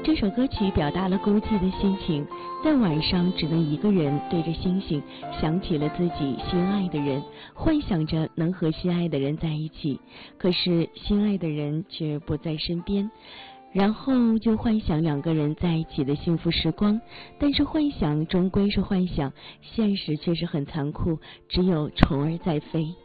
这首歌曲表达了孤寂的心情，在晚上只能一个人对着星星，想起了自己心爱的人，幻想着能和心爱的人在一起，可是心爱的人却不在身边。然后就幻想两个人在一起的幸福时光，但是幻想终归是幻想，现实却是很残酷，只有虫儿在飞。